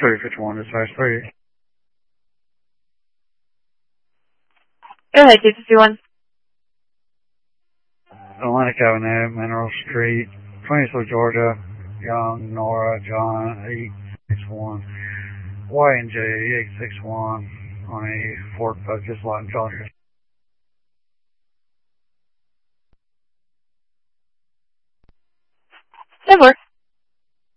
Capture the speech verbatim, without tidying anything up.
three fifty-one, dispatch three. Go ahead, two fifty-one. Atlantic Avenue, Mineral Street, Twinsville, Georgia. Young, Nora, John, eight six one. Y and J, eight six one. On a Ford Focus, Latin Charger. ten four.